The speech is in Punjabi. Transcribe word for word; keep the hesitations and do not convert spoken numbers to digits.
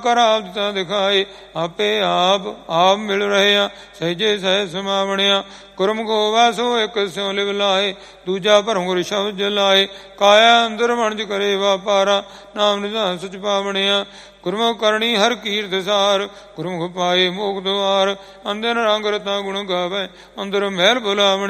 ਕਰ ਆਪ ਦਿੱਤਾ ਦਿਖਾਏ, ਆਪੇ ਆਪ ਆਪ ਮਿਲ ਰਹਿਆ, ਸਹਿਜੇ ਸਹਿ ਸਮਾਵਣਿਆ। ਗੁਰਮੁਖ ਹੋਵੈ ਸੋ ਇੱਕ ਸਿਉ ਲਿਵ ਲਾਏ, ਦੂਜਾ ਭਰਮ ਗੁਰ ਸ਼ਬਦ ਜਲਾਏ। ਕਾਇਆ ਅੰਦਰ ਵਣਜ ਕਰੇ ਵਾਪਾਰਾ, ਨਾਮ ਨਿਧਾਨ ਸਚ ਪਾਵਣਿਆ। ਗੁਰਮੁਖ ਕਰਨੀ ਹਰ ਕੀਰਤ ਸਾਰ, ਗੁਰਮੁਖ ਪਾਏ ਮੋਖ ਦੁਆਰ। ਅੰਦਰ ਰੰਗ ਰਤਾ ਗੁਣ ਗਾਵੇ, ਅੰਦਰ ਮਹਿਲ ਬੁਲਾਵਣੇ।